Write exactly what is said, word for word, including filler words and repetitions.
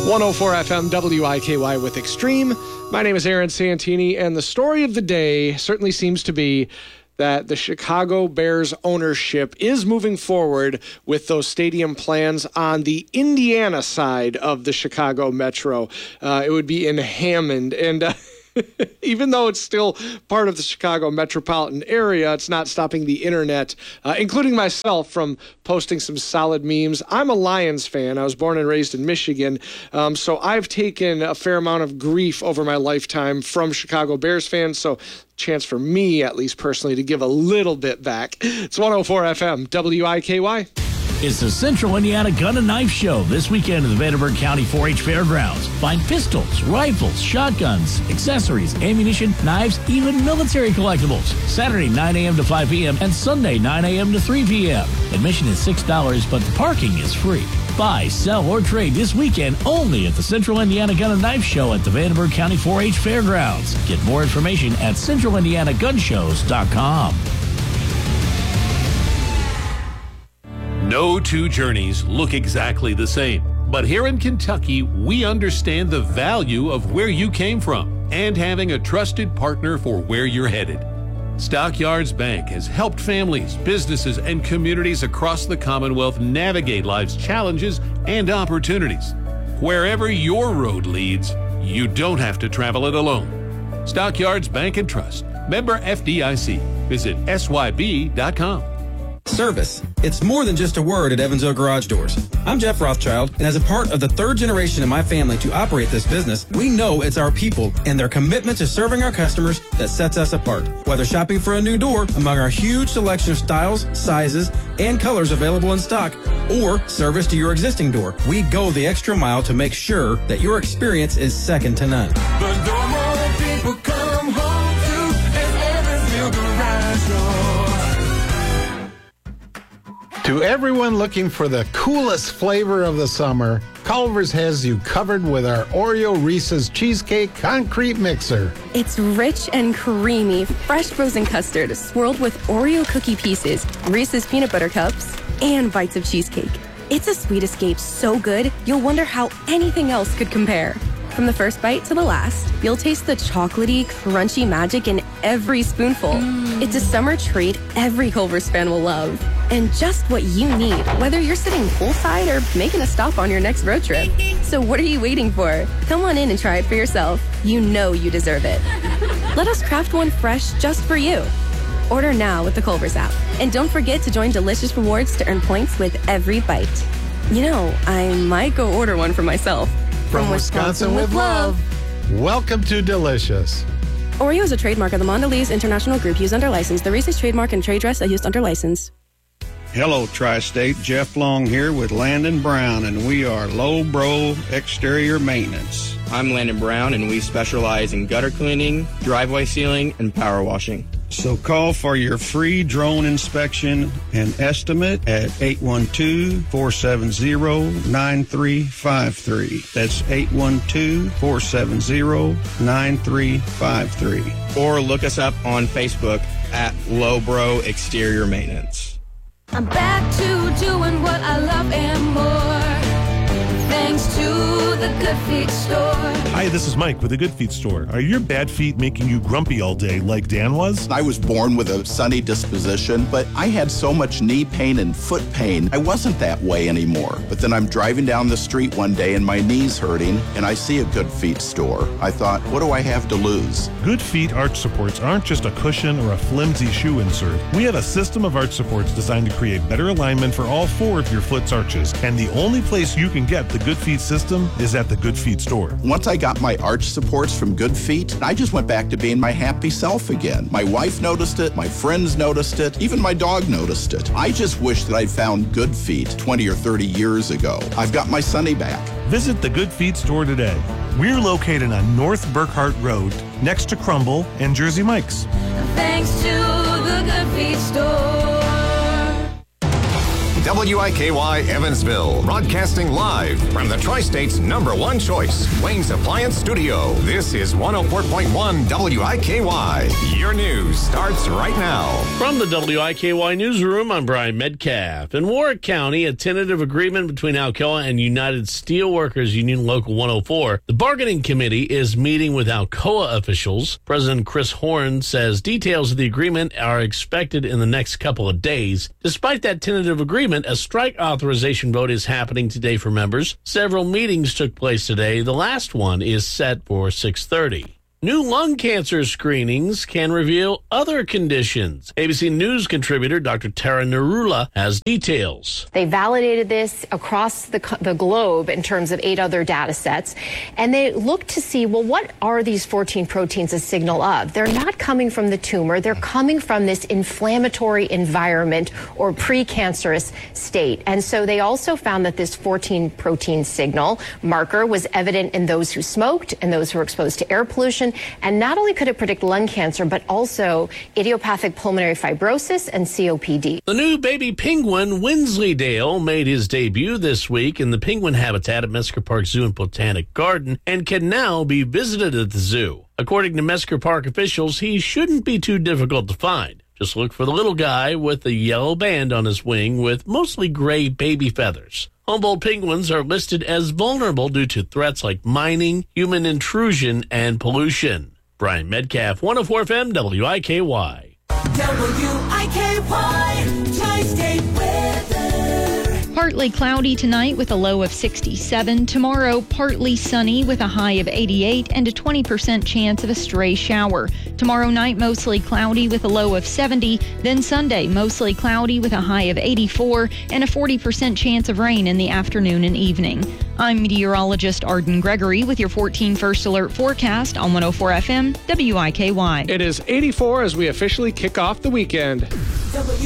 one oh four F M W I K Y with Extreme. My name is Aaron Santini, and the story of the day certainly seems to be that the Chicago Bears ownership is moving forward with those stadium plans on the Indiana side of the Chicago Metro. Uh, it would be in Hammond, and uh, even though it's still part of the Chicago metropolitan area, it's not stopping the internet, uh, including myself, from posting some solid memes. I'm a Lions fan. I was born and raised in Michigan, um, so I've taken a fair amount of grief over my lifetime from Chicago Bears fans, so chance for me, at least personally, to give a little bit back. It's one oh four F M, W I K Y. It's the Central Indiana Gun and Knife Show this weekend at the Vandenberg County four H Fairgrounds. Find pistols, rifles, shotguns, accessories, ammunition, knives, even military collectibles. Saturday nine a.m. to five p.m. and Sunday nine a.m. to three p.m. Admission is six dollars, but the parking is free. Buy, sell, or trade this weekend only at the Central Indiana Gun and Knife Show at the Vandenberg County four H Fairgrounds. Get more information at central indiana gun shows dot com. No two journeys look exactly the same, but here in Kentucky, we understand the value of where you came from and having a trusted partner for where you're headed. Stockyards Bank has helped families, businesses, and communities across the Commonwealth navigate life's challenges and opportunities. Wherever your road leads, you don't have to travel it alone. Stockyards Bank and Trust, member F D I C. Visit S Y B dot com. Service. It's more than just a word at Evansville Garage Doors. I'm Jeff Rothschild, and as a part of the third generation of my family to operate this business, we know it's our people and their commitment to serving our customers that sets us apart. Whether shopping for a new door among our huge selection of styles, sizes, and colors available in stock, or service to your existing door, we go the extra mile to make sure that your experience is second to none. The door more people come home to is Evansville Garage Doors. To everyone looking for the coolest flavor of the summer, Culver's has you covered with our Oreo Reese's Cheesecake Concrete Mixer. It's rich and creamy, fresh frozen custard swirled with Oreo cookie pieces, Reese's peanut butter cups, and bites of cheesecake. It's a sweet escape so good, you'll wonder how anything else could compare. From the first bite to the last, you'll taste the chocolatey, crunchy magic in every spoonful. Mm. It's a summer treat every Culver's fan will love. And just what you need, whether you're sitting poolside or making a stop on your next road trip. So what are you waiting for? Come on in and try it for yourself. You know you deserve it. Let us craft one fresh just for you. Order now with the Culver's app. And don't forget to join Delicious Rewards to earn points with every bite. You know, I might go order one for myself. From, From Wisconsin, Wisconsin with love. Welcome to Delicious. Oreo is a trademark of the Mondelez International Group used under license. The Reese's trademark and trade dress are used under license. Hello, Tri-State. Jeff Long here with Landon Brown, and we are Low Bro Exterior Maintenance. I'm Landon Brown, and we specialize in gutter cleaning, driveway sealing, and power washing. So call for your free drone inspection and estimate at eight one two, four seven zero, nine three five three. That's eight one two, four seven zero, nine three five three. Or look us up on Facebook at Low Bro Exterior Maintenance. I'm back to doing what I love and more, thanks to the Good Feet Store. Hi, this is Mike with the Good Feet Store. Are your bad feet making you grumpy all day like Dan was? I was born with a sunny disposition, but I had so much knee pain and foot pain, I wasn't that way anymore. But then I'm driving down the street one day and my knee's hurting, and I see a Good Feet Store. I thought, what do I have to lose? Good Feet arch supports aren't just a cushion or a flimsy shoe insert. We have a system of arch supports designed to create better alignment for all four of your foot's arches. And the only place you can get the Good Feet system is at the Good Feet Store. Once I got my arch supports from Good Feet, I just went back to being my happy self again. My wife noticed it, my friends noticed it, even my dog noticed it. I just wish that I'd found Good Feet twenty or thirty years ago. I've got my Sunny back. Visit the Good Feet Store today. We're located on North Burkhart Road, next to Crumble and Jersey Mike's. Thanks to the Good Feet Store. W I K Y Evansville, broadcasting live from the Tri-State's number one choice, Wayne's Appliance Studio. This is one oh four point one W I K Y. Your news starts right now. From the W I K Y Newsroom, I'm Brian Metcalf. In Warwick County, a tentative agreement between Alcoa and United Steelworkers Union Local one oh four. The bargaining committee is meeting with Alcoa officials. President Chris Horn says details of the agreement are expected in the next couple of days. Despite that tentative agreement, a strike authorization vote is happening today for members. Several meetings took place today. The last one is set for six thirty. New lung cancer screenings can reveal other conditions. A B C News contributor Doctor Tara Narula has details. They validated this across the, the globe in terms of eight other data sets, and they looked to see, well, what are these fourteen proteins a signal of? They're not coming from the tumor. They're coming from this inflammatory environment or precancerous state. And so they also found that this fourteen protein signal marker was evident in those who smoked and those who were exposed to air pollution. And not only could it predict lung cancer, but also idiopathic pulmonary fibrosis and C O P D. The new baby penguin, Wensleydale, made his debut this week in the penguin habitat at Mesker Park Zoo and Botanic Garden and can now be visited at the zoo. According to Mesker Park officials, he shouldn't be too difficult to find. Just look for the little guy with the yellow band on his wing with mostly gray baby feathers. Humboldt penguins are listed as vulnerable due to threats like mining, human intrusion, and pollution. Brian Metcalf, one oh four F M, W I K Y. W I K Y, Tri-State weather. Partly cloudy tonight with a low of sixty-seven. Tomorrow, partly sunny with a high of eighty-eight and a twenty percent chance of a stray shower. Tomorrow night, mostly cloudy with a low of seventy. Then Sunday, mostly cloudy with a high of eighty-four and a forty percent chance of rain in the afternoon and evening. I'm meteorologist Arden Gregory with your fourteen First Alert forecast on one oh four F M, W I K Y. It is eighty-four as we officially kick off the weekend.